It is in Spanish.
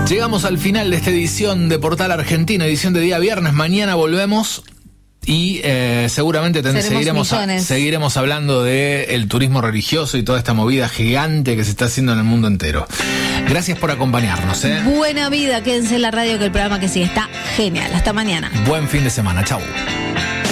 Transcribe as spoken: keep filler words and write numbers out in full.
Llegamos al final de esta edición de Portal Argentino, edición de día viernes. Mañana volvemos y eh, seguramente ten, seguiremos, a, seguiremos hablando del turismo religioso y toda esta movida gigante que se está haciendo en el mundo entero. Gracias por acompañarnos. ¿eh? Buena vida, quédense en la radio que el programa que sigue está genial. Hasta mañana. Buen fin de semana, chau.